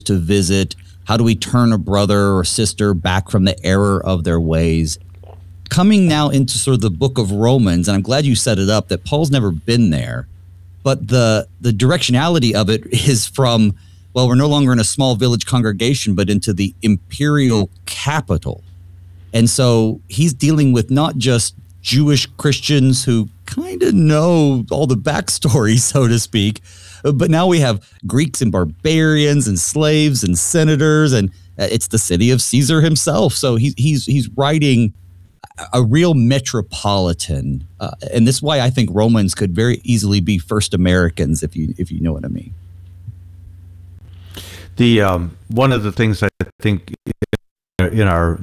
to visit? How do we turn a brother or sister back from the error of their ways? Coming now into sort of the book of Romans, and I'm glad you set it up that Paul's never been there, but the directionality of it is from, well, we're no longer in a small village congregation, but into the imperial capital. And so he's dealing with not just Jewish Christians who kind of know all the backstory, so to speak, but now we have Greeks and barbarians and slaves and senators, and it's the city of Caesar himself. So he's writing a real metropolitan, and this is why I think Romans could very easily be first Americans, if you know what I mean. The one of the things I think in our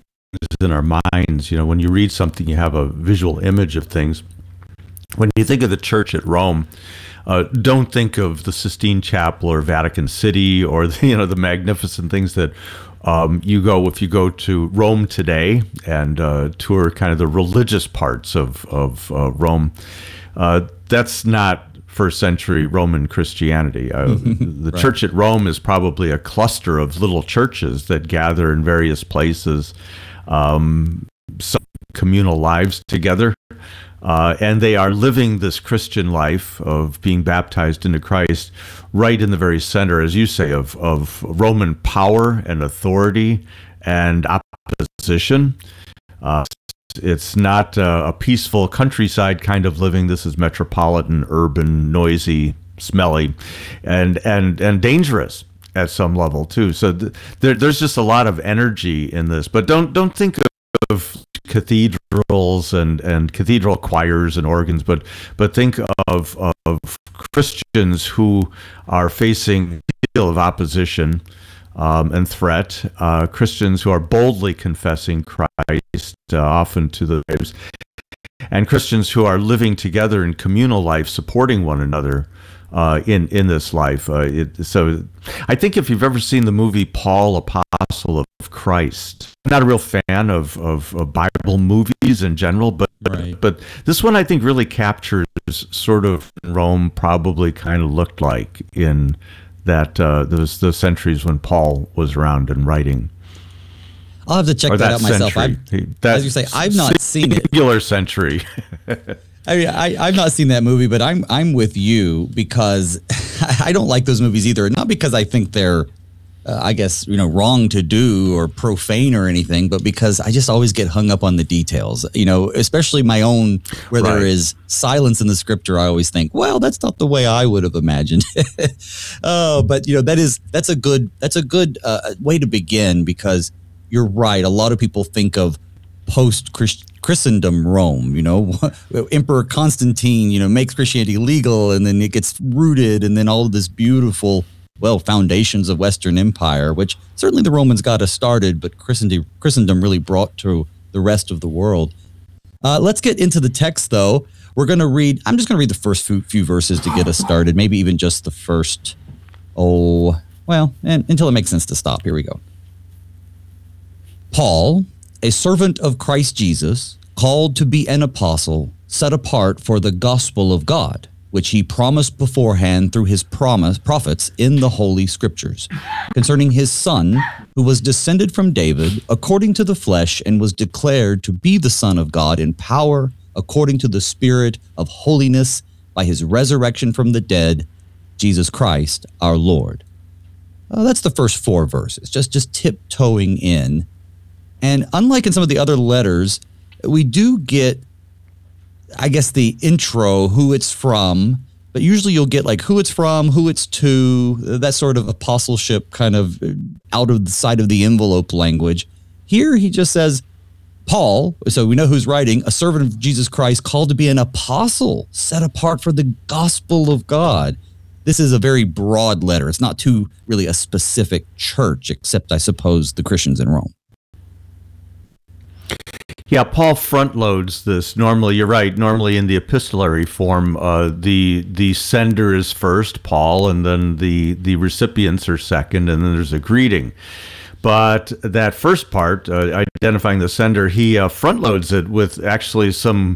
minds, when you read something, you have a visual image of things. When you think of the church at Rome, don't think of the Sistine Chapel or Vatican City or the magnificent things that if you go to Rome today and tour kind of the religious parts of Rome. That's not first century Roman Christianity. The right. Church at Rome is probably a cluster of little churches that gather in various places, some communal lives together. And they are living this Christian life of being baptized into Christ right in the very center, as you say, of Roman power and authority and opposition. It's not a peaceful countryside kind of living. This is metropolitan, urban, noisy, smelly, and dangerous at some level too. So there's just a lot of energy in this. But don't think of cathedrals and cathedral choirs and organs, but think of Christians who are facing a deal of opposition and threat, Christians who are boldly confessing Christ, often to the waves, and Christians who are living together in communal life, supporting one another in this life. So I think if you've ever seen the movie Paul, Apostle of Christ, I'm not a real fan of Bible movies in general, but this one I think really captures sort of Rome probably kind of looked like in that those centuries when Paul was around and writing. I'll have to check that out myself. As you say, I've not seen it. Singular century. I mean, I've not seen that movie, but I'm with you because I don't like those movies either. Not because I think they're, wrong to do or profane or anything, but because I just always get hung up on the details. Especially my own, where there is silence in the scripture. I always think, well, that's not the way I would have imagined. But that's a good way to begin, because you're right. A lot of people think of post-Christendom Rome, Emperor Constantine, makes Christianity legal, and then it gets rooted, and then all of this beautiful, foundations of Western Empire, which certainly the Romans got us started, but Christendom really brought to the rest of the world. Let's get into the text, though. I'm just going to read the first few verses to get us started, maybe even just the first, until it makes sense to stop. Here we go. Paul, a servant of Christ Jesus, called to be an apostle, set apart for the gospel of God, which he promised beforehand through his prophets in the Holy Scriptures, concerning his Son, who was descended from David according to the flesh, and was declared to be the Son of God in power, according to the Spirit of holiness, by his resurrection from the dead, Jesus Christ our Lord. That's the first 4 verses, just tiptoeing in. And unlike in some of the other letters, we do get, I guess, the intro, who it's from, but usually you'll get like who it's from, who it's to, that sort of apostleship kind of out of the side of the envelope language. Here he just says, Paul, so we know who's writing, a servant of Jesus Christ, called to be an apostle, set apart for the gospel of God. This is a very broad letter. It's not to really a specific church, except I suppose the Christians in Rome. Yeah, Paul front loads this. Normally, you're right. Normally, in the epistolary form, the sender is first, Paul, and then the recipients are second, and then there's a greeting. But that first part, identifying the sender, he front loads it with actually some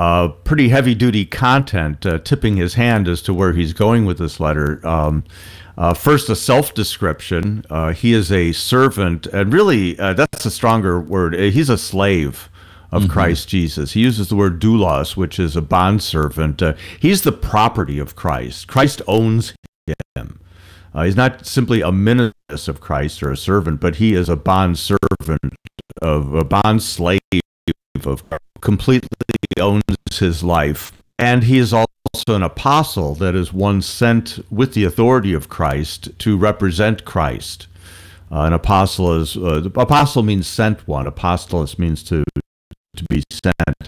pretty heavy duty content, tipping his hand as to where he's going with this letter. First, a self-description. He is a servant, and really, that's a stronger word. He's a slave of Christ Jesus. He uses the word doulos, which is a bondservant. He's the property of Christ. Christ owns him. He's not simply a minister of Christ or a servant, but he is a bondservant of a bond slave of completely owns his life. And he is also an apostle, that is one sent with the authority of Christ to represent Christ. An apostle is apostle means sent one. Apostolos means to be sent.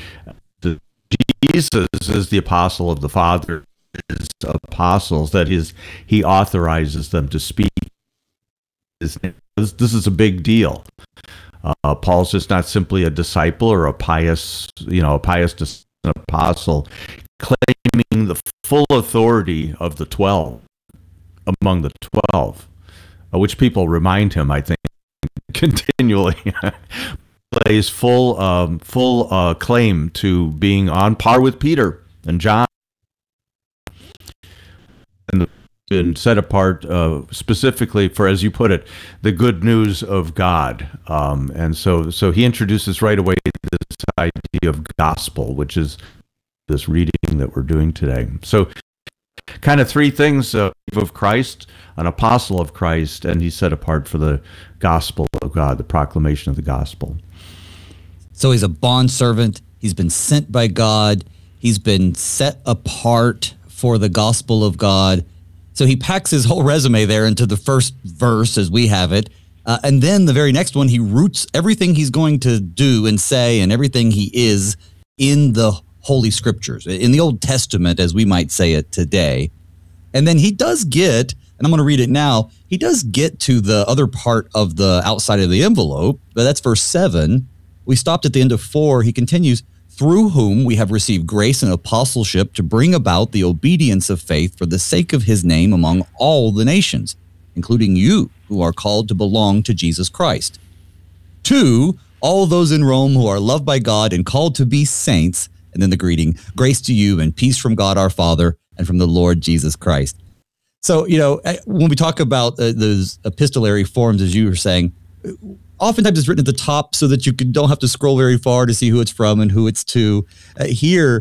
Jesus is the apostle of the Father. His apostles, that is, he authorizes them to speak. This is a big deal. Paul's just not simply a disciple or a pious apostle, claiming the full authority of the 12 among the 12, which people remind him, I think, continually. Plays full claim to being on par with Peter and John, and been set apart specifically for, as you put it, the good news of God. And so he introduces right away this idea of gospel, which is this reading that we're doing today. So kind of three things: of Christ, an apostle of Christ, and he's set apart for the gospel of God, the proclamation of the gospel. So he's a bondservant. He's been sent by God. He's been set apart for the gospel of God. So he packs his whole resume there into the first verse as we have it. And then the very next one, he roots everything he's going to do and say and everything he is in the Holy Scriptures, in the Old Testament, as we might say it today. And then he does get, and I'm going to read it now, he does get to the other part of the outside of the envelope, but that's verse 7. We stopped at the end of 4. He continues, through whom we have received grace and apostleship to bring about the obedience of faith for the sake of his name among all the nations, including you who are called to belong to Jesus Christ. 2, all those in Rome who are loved by God and called to be saints, and then the greeting, grace to you and peace from God our Father and from the Lord Jesus Christ. So, when we talk about those epistolary forms, as you were saying, oftentimes it's written at the top so that you don't have to scroll very far to see who it's from and who it's to. Here,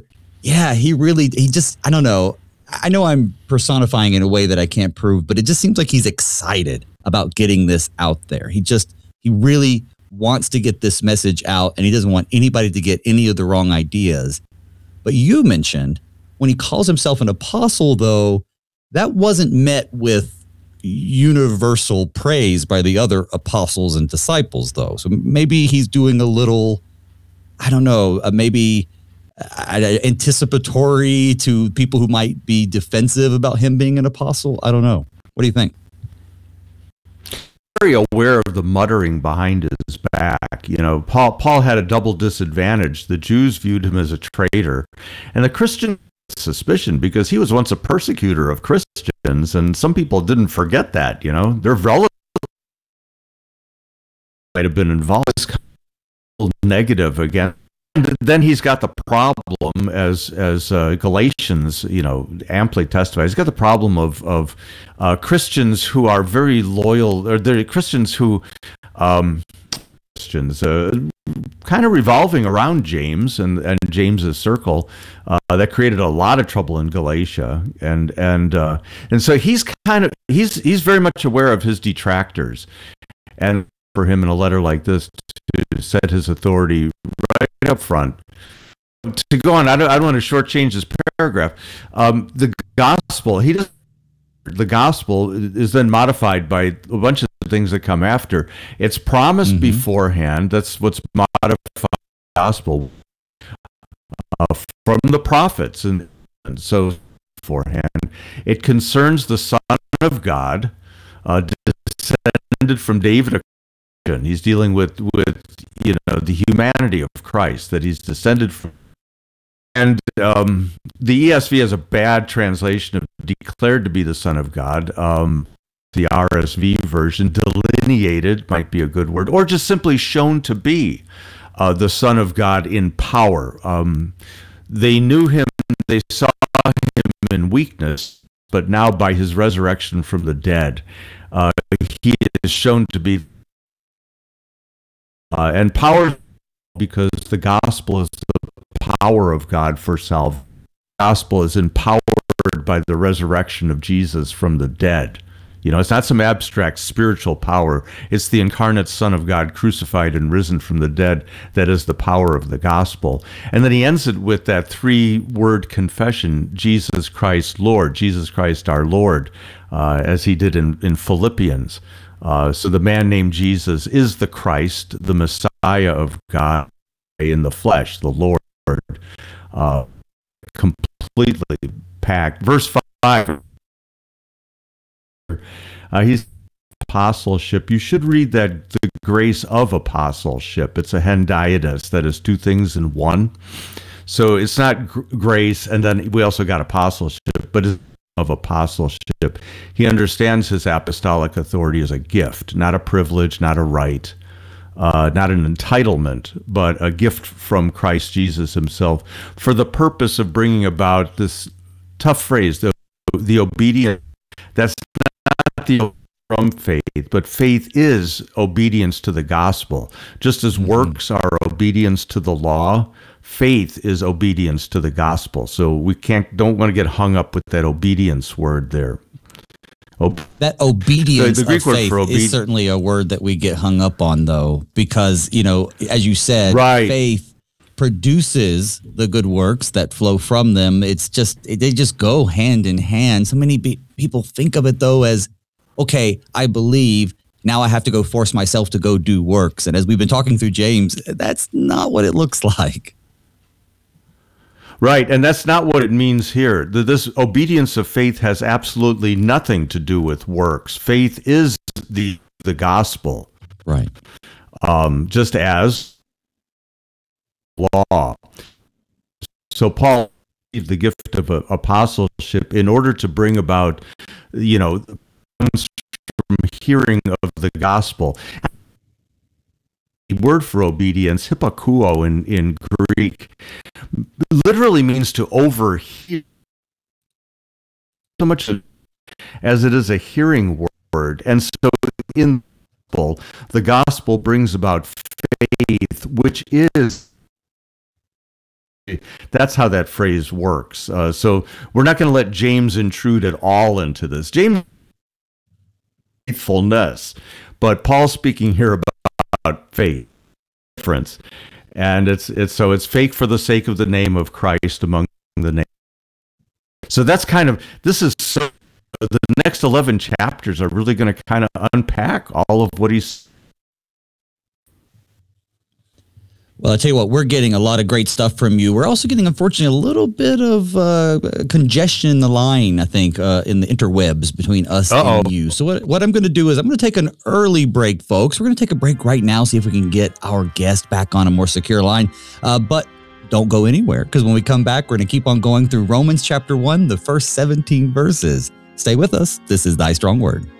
I don't know. I know I'm personifying in a way that I can't prove, but it just seems like he's excited about getting this out there. He really wants to get this message out, and he doesn't want anybody to get any of the wrong ideas. But you mentioned when he calls himself an apostle, though, that wasn't met with universal praise by the other apostles and disciples, though. So maybe he's doing a little, I don't know, maybe anticipatory to people who might be defensive about him being an apostle. I don't know. What do you think? Very aware of the muttering behind his back. Paul had a double disadvantage. The Jews viewed him as a traitor, and the Christian suspicion, because he was once a persecutor of Christians, and some people didn't forget that. Their relatives might have been involved. It's kind of negative again. And then he's got the problem, as Galatians, amply testifies. He's got the problem of Christians who are very loyal, or they're Christians who kind of revolving around James and James's circle, that created a lot of trouble in Galatia, and so he's very much aware of his detractors, and for him in a letter like this to set his authority right up front. To go on, I don't want to shortchange this paragraph. The gospel is then modified by a bunch of things that come after. It's promised beforehand. That's what's modified the gospel from the prophets, and so beforehand. It concerns the Son of God, descended from David. He's dealing with the humanity of Christ, that he's descended from. And the ESV has a bad translation of declared to be the Son of God. The RSV version, delineated, might be a good word, or just simply shown to be the Son of God in power. They knew him, they saw him in weakness, but now by his resurrection from the dead, he is shown to be and power, because the gospel is the power of God for salvation. The gospel is empowered by the resurrection of Jesus from the dead. You know, it's not some abstract spiritual power. It's the incarnate Son of God crucified and risen from the dead that is the power of the gospel. And then he ends it with that 3-word confession, Jesus Christ Lord, Jesus Christ our Lord, as he did in Philippians. So the man named Jesus is the Christ, the Messiah of God in the flesh, the Lord, completely packed. Verse 5. He's apostleship. You should read that, the grace of apostleship. It's a hendiadys, that is 2 things in one. So it's not grace, and then we also got apostleship, but it's of apostleship. He understands his apostolic authority as a gift, not a privilege, not a right, not an entitlement, but a gift from Christ Jesus himself for the purpose of bringing about this tough phrase, the obedience. That's not the from faith, but faith is obedience to the gospel. Just as works are obedience to the law, faith is obedience to the gospel. So we don't want to get hung up with that obedience word there. That obedience the Greek of faith is certainly a word that we get hung up on, though, because, you know, as you said, right, faith produces the good works that flow from them. It's just, they just go hand in hand. So many people think of it, though, as, okay, I believe, now I have to go force myself to go do works. And as we've been talking through James, that's not what it looks like. Right, and that's not what it means here. This obedience of faith has absolutely nothing to do with works. Faith is the gospel. Right. Just as law. So Paul received the gift of apostleship in order to bring about, you know, from hearing of the gospel. The word for obedience, hypokouo in Greek, literally means to overhear, so much as it is a hearing word. And so in the gospel brings about faith, which is, that's how that phrase works. So we're not going to let James intrude at all into this. James, faithfulness, but Paul's speaking here about faith, difference, and it's faith for the sake of the name of Christ among the nations. So that's kind of, this is so, the next 11 chapters are really going to kind of unpack all of what he's. Well, I'll tell you what, we're getting a lot of great stuff from you. We're also getting, unfortunately, a little bit of congestion in the line, I think, in the interwebs between us and you. So what I'm going to do is I'm going to take an early break, folks. We're going to take a break right now, see if we can get our guest back on a more secure line. But don't go anywhere, because when we come back, we're going to keep on going through Romans chapter 1, the first 17 verses. Stay with us. This is Thy Strong Word.